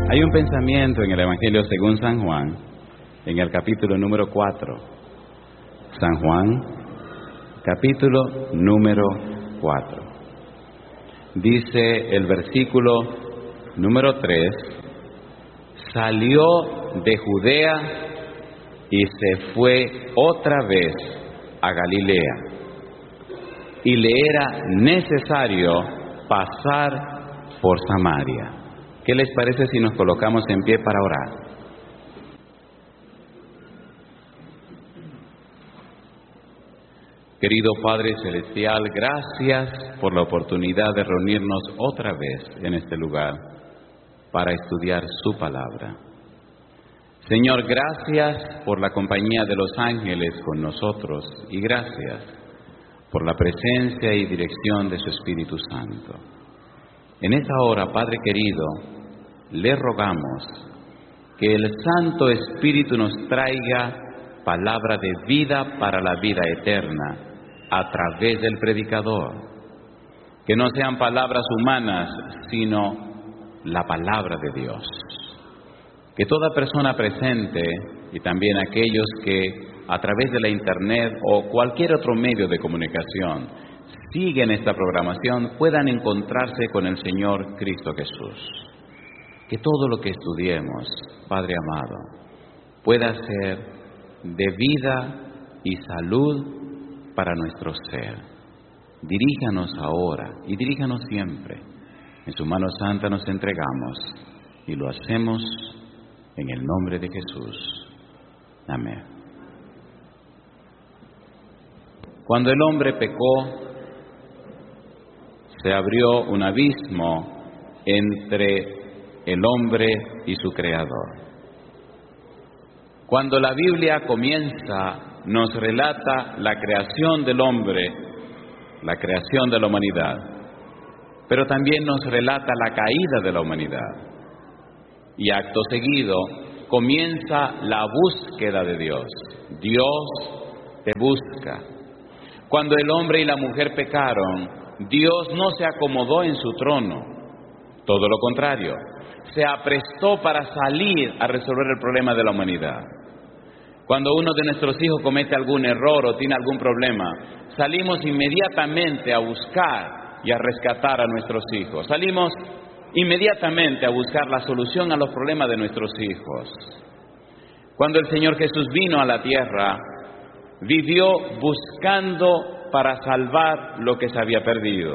Hay un pensamiento en el Evangelio según San Juan, en el capítulo número 4. San Juan, capítulo número 4. Dice el versículo número 3, salió de Judea y se fue otra vez a Galilea, y le era necesario pasar por Samaria. ¿Qué les parece si nos colocamos en pie para orar? Querido Padre Celestial, gracias por la oportunidad de reunirnos otra vez en este lugar para estudiar su palabra. Señor, gracias por la compañía de los ángeles con nosotros y gracias por la presencia y dirección de su Espíritu Santo. En esta hora, Padre querido, le rogamos que el Santo Espíritu nos traiga palabra de vida para la vida eterna a través del predicador. Que no sean palabras humanas, sino la palabra de Dios. Que toda persona presente y también aquellos que a través de la internet o cualquier otro medio de comunicación siguen esta programación puedan encontrarse con el Señor Cristo Jesús. Que todo lo que estudiemos, Padre amado, pueda ser de vida y salud para nuestro ser. Diríjanos ahora y diríjanos siempre. En su mano santa nos entregamos y lo hacemos en el nombre de Jesús. Amén. Cuando el hombre pecó, se abrió un abismo entre el hombre y su Creador. Cuando la Biblia comienza, nos relata la creación del hombre, la creación de la humanidad, pero también nos relata la caída de la humanidad. Y acto seguido comienza la búsqueda de Dios. Dios te busca. Cuando el hombre y la mujer pecaron, Dios no se acomodó en su trono. Todo lo contrario, se aprestó para salir a resolver el problema de la humanidad. Cuando uno de nuestros hijos comete algún error o tiene algún problema, salimos inmediatamente a buscar y a rescatar a nuestros hijos. Salimos inmediatamente a buscar la solución a los problemas de nuestros hijos. Cuando el Señor Jesús vino a la tierra, vivió buscando para salvar lo que se había perdido.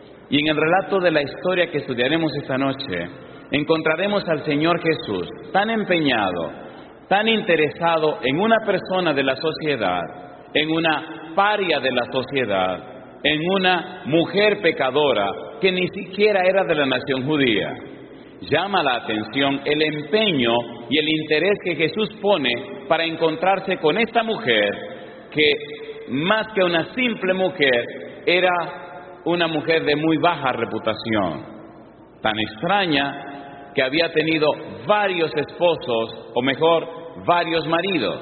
Y en el relato de la historia que estudiaremos esta noche, encontraremos al Señor Jesús tan empeñado, tan interesado en una persona de la sociedad, en una paria de la sociedad, en una mujer pecadora que ni siquiera era de la nación judía. Llama la atención el empeño y el interés que Jesús pone para encontrarse con esta mujer que, más que una simple mujer, era una mujer de muy baja reputación, tan extraña que había tenido varios esposos, o mejor, varios maridos.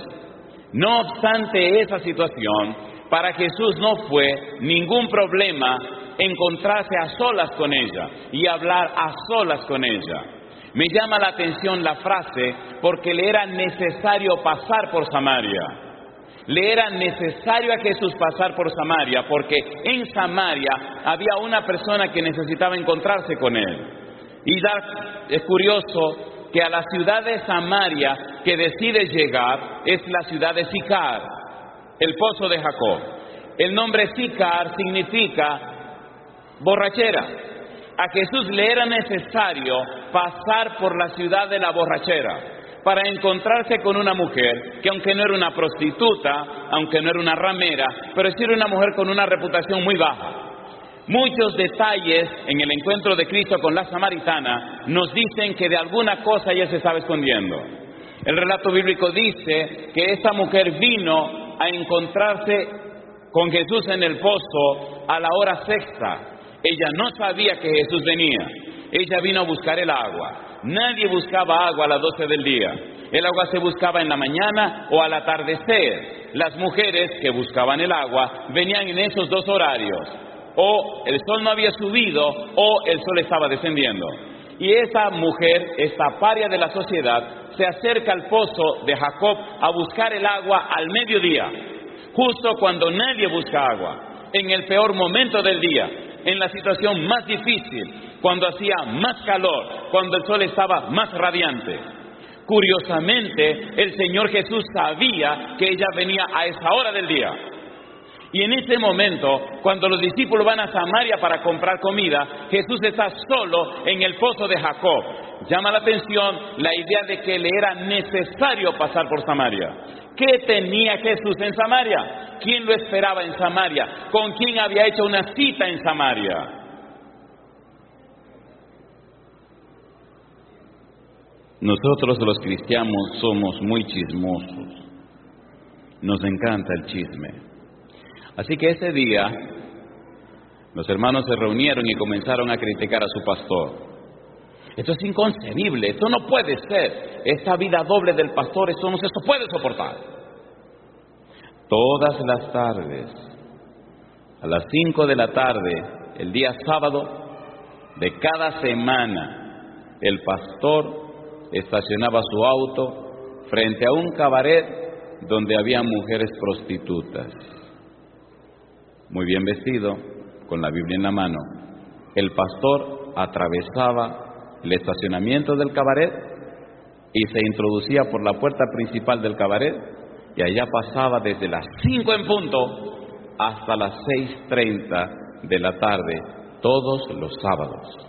No obstante esa situación, para Jesús no fue ningún problema encontrarse a solas con ella y hablar a solas con ella. Me llama la atención la frase porque le era necesario pasar por Samaria. Le era necesario a Jesús pasar por Samaria porque en Samaria había una persona que necesitaba encontrarse con él. Y es curioso que a la ciudad de Samaria que decide llegar es la ciudad de Sicar, el pozo de Jacob. El nombre Sicar significa borrachera. A Jesús le era necesario pasar por la ciudad de la borrachera para encontrarse con una mujer que, aunque no era una prostituta, aunque no era una ramera, pero sí era una mujer con una reputación muy baja. Muchos detalles en el encuentro de Cristo con la samaritana nos dicen que de alguna cosa ella se estaba escondiendo. El relato bíblico dice que esta mujer vino a encontrarse con Jesús en el pozo a la hora sexta. Ella no sabía que Jesús venía. Ella vino a buscar el agua. Nadie buscaba agua a las 12 del día. El agua se buscaba en la mañana o al atardecer. Las mujeres que buscaban el agua venían en esos dos horarios. O el sol no había subido o el sol estaba descendiendo. Y esa mujer, esta paria de la sociedad, se acerca al pozo de Jacob a buscar el agua al mediodía, justo cuando nadie busca agua, en el peor momento del día, en la situación más difícil, cuando hacía más calor, cuando el sol estaba más radiante. Curiosamente, el Señor Jesús sabía que ella venía a esa hora del día. Y en ese momento, cuando los discípulos van a Samaria para comprar comida, Jesús está solo en el pozo de Jacob. Llama la atención la idea de que le era necesario pasar por Samaria. ¿Qué tenía Jesús en Samaria? ¿Quién lo esperaba en Samaria? ¿Con quién había hecho una cita en Samaria? Nosotros los cristianos somos muy chismosos. Nos encanta el chisme. Así que ese día, los hermanos se reunieron y comenzaron a criticar a su pastor. Esto es inconcebible, esto no puede ser. Esta vida doble del pastor, esto no se puede soportar. Todas las tardes, a las 5 de la tarde, el día sábado de cada semana, el pastor estacionaba su auto frente a un cabaret donde había mujeres prostitutas. Muy bien vestido, con la Biblia en la mano, el pastor atravesaba el estacionamiento del cabaret y se introducía por la puerta principal del cabaret y allá pasaba desde las 5 en punto hasta las 6:30 de la tarde, todos los sábados.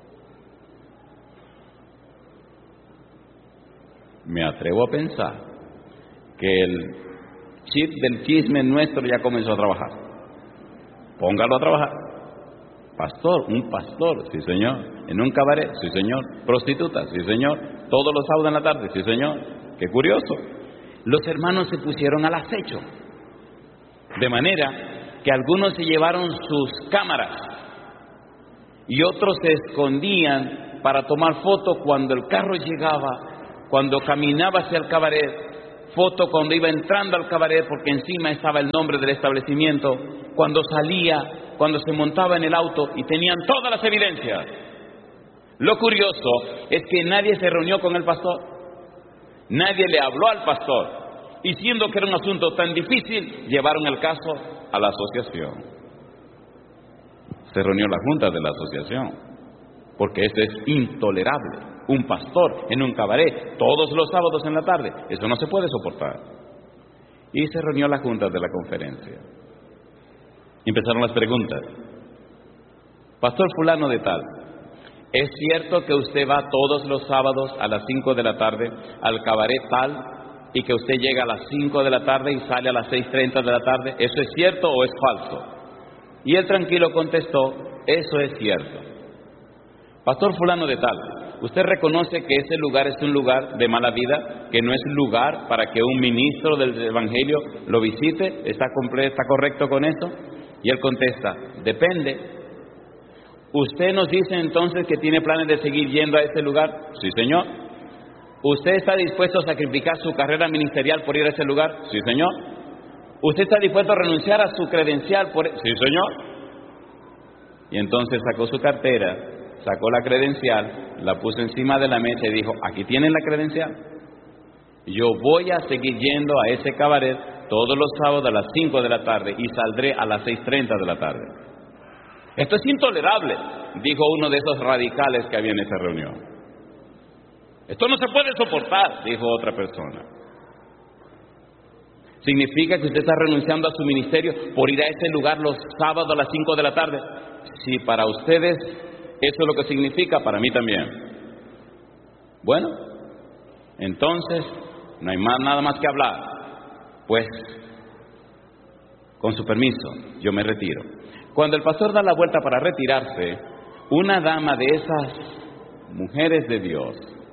Me atrevo a pensar que el chip del chisme nuestro ya comenzó a trabajar. Póngalo a trabajar. Pastor, un pastor, sí señor. En un cabaret, sí señor. Prostitutas, sí señor. Todos los sábados en la tarde, sí señor. Qué curioso. Los hermanos se pusieron al acecho, de manera que algunos se llevaron sus cámaras y otros se escondían para tomar foto cuando el carro llegaba, cuando caminaba hacia el cabaret, foto cuando iba entrando al cabaret porque encima estaba el nombre del establecimiento, cuando salía, cuando se montaba en el auto, y tenían todas las evidencias. Lo curioso es que nadie se reunió con el pastor, nadie le habló al pastor, y siendo que era un asunto tan difícil, llevaron el caso a la asociación. Se reunió la junta de la asociación, porque esto es intolerable. Un pastor en un cabaret todos los sábados en la tarde, eso no se puede soportar. Y se reunió la junta de la conferencia. Empezaron las preguntas. Pastor fulano de tal, ¿es cierto que usted va todos los sábados a las 5 de la tarde al cabaret tal y que usted llega a las 5 de la tarde y sale a las 6:30 de la tarde? ¿Eso es cierto o es falso? Y él tranquilo contestó, eso es cierto. Pastor fulano de tal, ¿usted reconoce que ese lugar es un lugar de mala vida, que no es lugar para que un ministro del Evangelio lo visite? ¿Está correcto con eso? Y él contesta, depende. ¿Usted nos dice entonces que tiene planes de seguir yendo a ese lugar? Sí, señor. ¿Usted está dispuesto a sacrificar su carrera ministerial por ir a ese lugar? Sí, señor. ¿Usted está dispuesto a renunciar a su credencial por... Sí, señor. Y entonces sacó su cartera, sacó la credencial, la puso encima de la mesa y dijo, aquí tienen la credencial. Yo voy a seguir yendo a ese cabaret todos los sábados a las 5 de la tarde y saldré a las 6:30 de la tarde. Esto es intolerable, dijo uno de esos radicales que había en esa reunión. Esto no se puede soportar, dijo otra persona. ¿Significa que usted está renunciando a su ministerio por ir a ese lugar los sábados a las 5 de la tarde? Si para ustedes eso es lo que significa, para mí también. Bueno, entonces no hay nada más que hablar. Pues, con su permiso, yo me retiro. Cuando el pastor da la vuelta para retirarse, una dama de esas mujeres de Dios,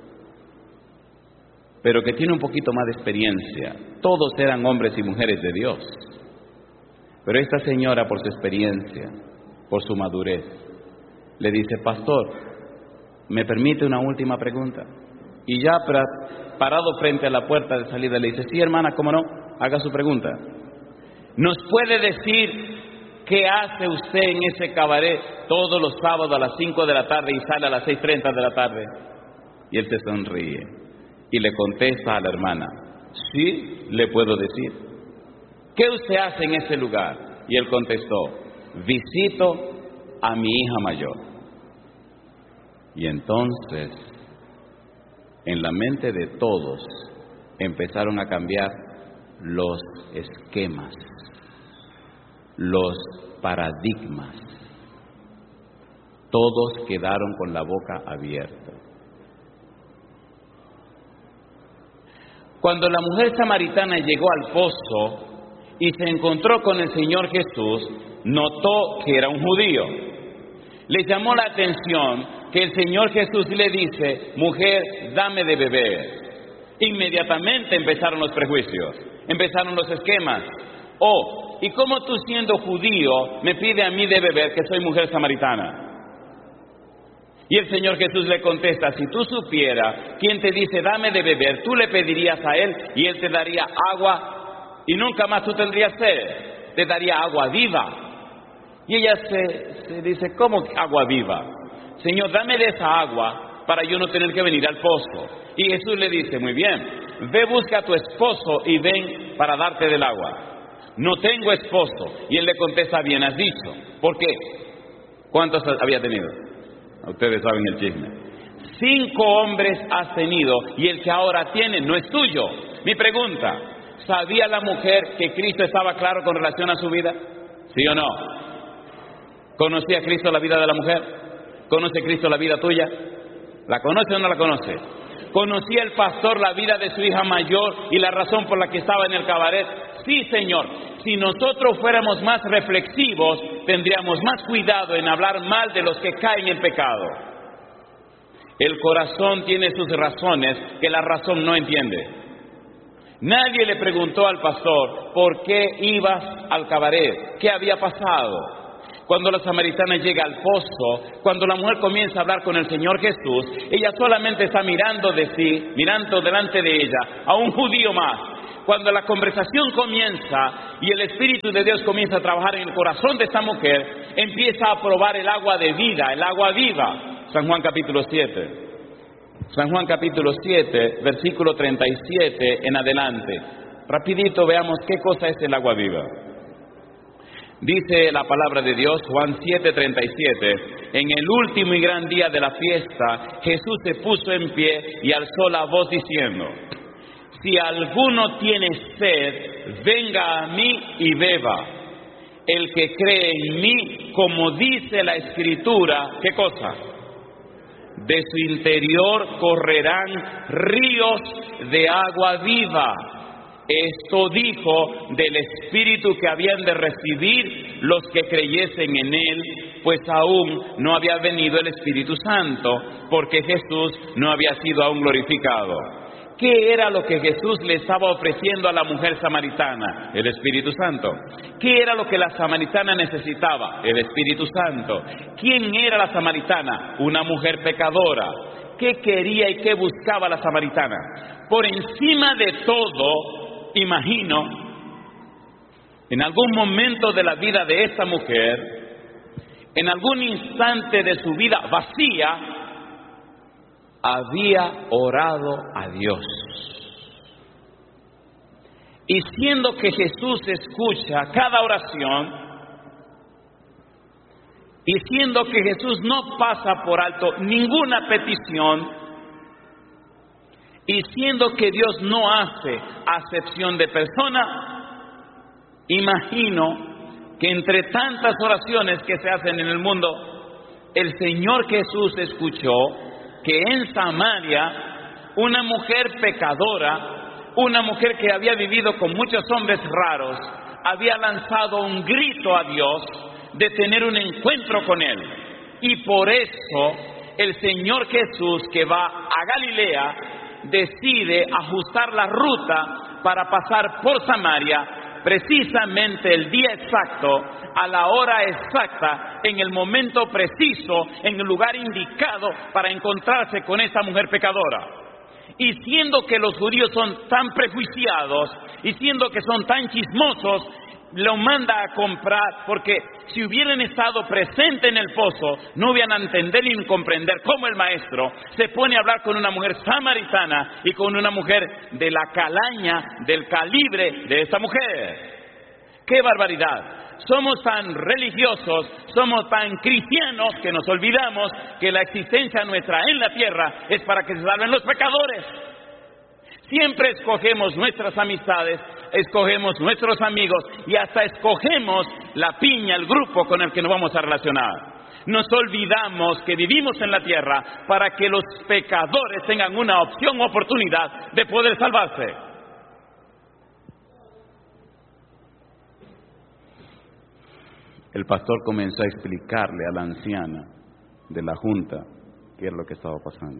pero que tiene un poquito más de experiencia, todos eran hombres y mujeres de Dios, pero esta señora, por su experiencia, por su madurez, le dice, pastor, ¿me permite una última pregunta? Y ya parado frente a la puerta de salida le dice, sí hermana, cómo no, haga su pregunta. ¿Nos puede decir ¿Qué hace usted en ese cabaret todos los sábados a las 5 de la tarde y sale a las 6:30 de la tarde? Y él se sonríe y le contesta a la hermana: sí, le puedo decir. ¿Qué usted hace en ese lugar? Y él contestó: visito a mi hija mayor. Y entonces, en la mente de todos, empezaron a cambiar los esquemas, los paradigmas. Todos quedaron con la boca abierta. Cuando la mujer samaritana llegó al pozo y se encontró con el Señor Jesús, notó que era un judío. Le llamó la atención que el Señor Jesús le dice: mujer, dame de beber. Inmediatamente empezaron los prejuicios, empezaron los esquemas. Oh, ¿y cómo tú, siendo judío, me pide a mí de beber, que soy mujer samaritana? Y el Señor Jesús le contesta: si tú supieras quién te dice dame de beber, tú le pedirías a Él y Él te daría agua y nunca más tú tendrías sed. Te daría agua viva. Y ella se dice: ¿cómo agua viva? Señor, dame de esa agua para yo no tener que venir al pozo. Y Jesús le dice: muy bien, ve, busca a tu esposo y ven para darte del agua. No tengo esposo. Y él le contesta: bien has dicho. ¿Por qué? ¿Cuántos había tenido? Ustedes saben el chisme. 5 hombres has tenido y el que ahora tiene no es tuyo. Mi pregunta: ¿sabía la mujer que Cristo estaba claro con relación a su vida? ¿Sí o no? ¿Conocía Cristo la vida de la mujer? ¿Conoce Cristo la vida tuya? ¿La conoce o no la conoce? ¿Conocía el pastor la vida de su hija mayor y la razón por la que estaba en el cabaret? Sí, Señor. Si nosotros fuéramos más reflexivos, tendríamos más cuidado en hablar mal de los que caen en pecado. El corazón tiene sus razones que la razón no entiende. Nadie le preguntó al pastor: ¿por qué ibas al cabaret? ¿Qué había pasado? Cuando la samaritana llega al pozo, cuando la mujer comienza a hablar con el Señor Jesús, ella solamente está mirando delante de ella a un judío más. Cuando la conversación comienza y el Espíritu de Dios comienza a trabajar en el corazón de esta mujer, empieza a probar el agua de vida, el agua viva. San Juan capítulo 7. San Juan capítulo 7, versículo 37 en adelante. Rapidito veamos qué cosa es el agua viva. Dice la palabra de Dios, Juan 7:37, en el último y gran día de la fiesta, Jesús se puso en pie y alzó la voz diciendo: si alguno tiene sed, venga a mí y beba. El que cree en mí, como dice la Escritura, ¿qué cosa? De su interior correrán ríos de agua viva. Esto dijo del Espíritu que habían de recibir los que creyesen en Él, pues aún no había venido el Espíritu Santo, porque Jesús no había sido aún glorificado. ¿Qué era lo que Jesús le estaba ofreciendo a la mujer samaritana? El Espíritu Santo. ¿Qué era lo que la samaritana necesitaba? El Espíritu Santo. ¿Quién era la samaritana? Una mujer pecadora. ¿Qué quería y qué buscaba la samaritana? Por encima de todo, imagino, en algún momento de la vida de esta mujer, en algún instante de su vida vacía, había orado a Dios. Y siendo que Jesús escucha cada oración, y siendo que Jesús no pasa por alto ninguna petición, y siendo que Dios no hace acepción de persona, imagino que entre tantas oraciones que se hacen en el mundo, el Señor Jesús escuchó que en Samaria una mujer pecadora, una mujer que había vivido con muchos hombres raros, había lanzado un grito a Dios de tener un encuentro con Él. Y por eso el Señor Jesús, que va a Galilea, decide ajustar la ruta para pasar por Samaria, precisamente el día exacto, a la hora exacta, en el momento preciso, en el lugar indicado para encontrarse con esa mujer pecadora. Y siendo que los judíos son tan prejuiciados, y siendo que son tan chismosos, lo manda a comprar, porque si hubieran estado presentes en el pozo, no hubieran entender ni comprender cómo el maestro se pone a hablar con una mujer samaritana y con una mujer de la calaña, del calibre de esa mujer. ¡Qué barbaridad! Somos tan religiosos, somos tan cristianos que nos olvidamos que la existencia nuestra en la tierra es para que se salven los pecadores. Siempre escogemos nuestras amistades, escogemos nuestros amigos y hasta escogemos la piña, el grupo con el que nos vamos a relacionar. Nos olvidamos que vivimos en la tierra para que los pecadores tengan una opción o oportunidad de poder salvarse. El pastor comenzó a explicarle a la anciana de la junta qué era lo que estaba pasando.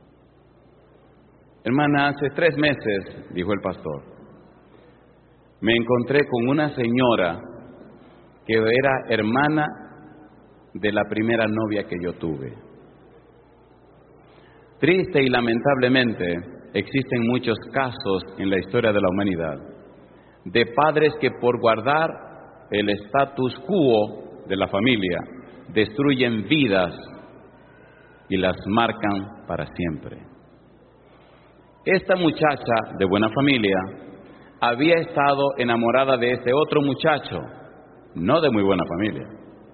Hermana, hace 3 meses, dijo el pastor, me encontré con una señora que era hermana de la primera novia que yo tuve. Triste y lamentablemente, existen muchos casos en la historia de la humanidad de padres que por guardar el status quo de la familia destruyen vidas y las marcan para siempre. Esta muchacha de buena familia había estado enamorada de este otro muchacho, no de muy buena familia.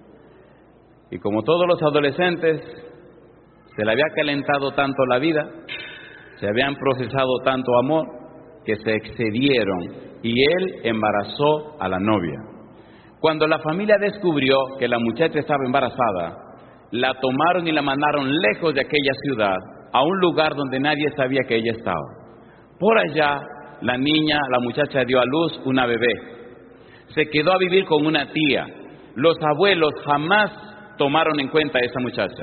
Y como todos los adolescentes, se le había calentado tanto la vida, se habían procesado tanto amor, que se excedieron y él embarazó a la novia. Cuando la familia descubrió que la muchacha estaba embarazada, la tomaron y la mandaron lejos de aquella ciudad, a un lugar donde nadie sabía que ella estaba. Por allá, la muchacha dio a luz una bebé. Se quedó a vivir con una tía. Los abuelos jamás tomaron en cuenta a esa muchacha.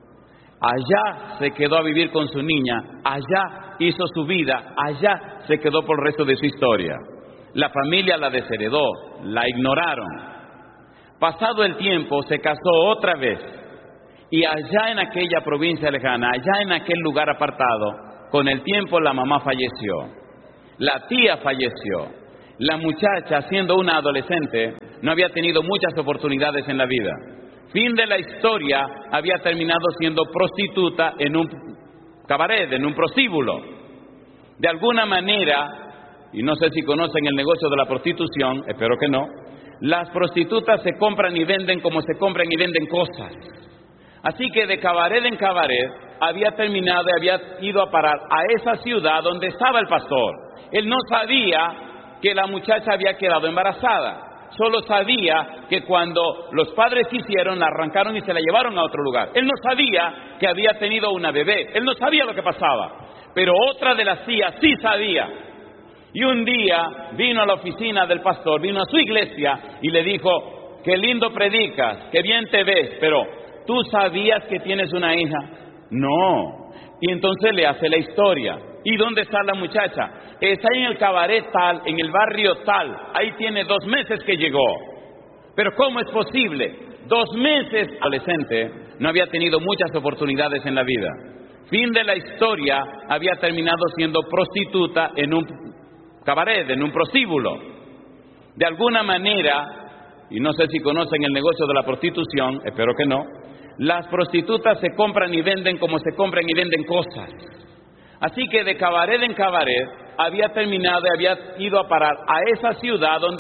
Allá se quedó a vivir con su niña, allá hizo su vida, allá se quedó por el resto de su historia. La familia la desheredó, la ignoraron. Pasado el tiempo, se casó otra vez. Y allá en aquella provincia lejana, allá en aquel lugar apartado, con el tiempo la mamá falleció, la tía falleció. La muchacha, siendo una adolescente, no había tenido muchas oportunidades en la vida. Fin de la historia, había terminado siendo prostituta en un cabaret, en un prostíbulo. De alguna manera, y no sé si conocen el negocio de la prostitución, espero que no, las prostitutas se compran y venden como se compran y venden cosas. Así que de cabaret en cabaret había terminado y había ido a parar a esa ciudad donde estaba el pastor. Él no sabía que la muchacha había quedado embarazada. Solo sabía que cuando los padres quisieron, la arrancaron y se la llevaron a otro lugar. Él no sabía que había tenido una bebé. Él no sabía lo que pasaba. Pero otra de las tías sí sabía. Y un día vino a la oficina del pastor, vino a su iglesia y le dijo, qué lindo predicas, qué bien te ves, pero ¿tú sabías que tienes una hija? No. Y entonces le hace la historia. ¿Y dónde está la muchacha? Está en el cabaret tal, en el barrio tal. Ahí tiene 2 meses que llegó. Pero ¿cómo es posible? 2 meses. Adolescente, no había tenido muchas oportunidades en la vida. Fin de la historia, había terminado siendo prostituta en un cabaret, en un prostíbulo. De alguna manera, y no sé si conocen el negocio de la prostitución, espero que no, las prostitutas se compran y venden como se compran y venden cosas. Así que de cabaret en cabaret había terminado y había ido a parar a esa ciudad donde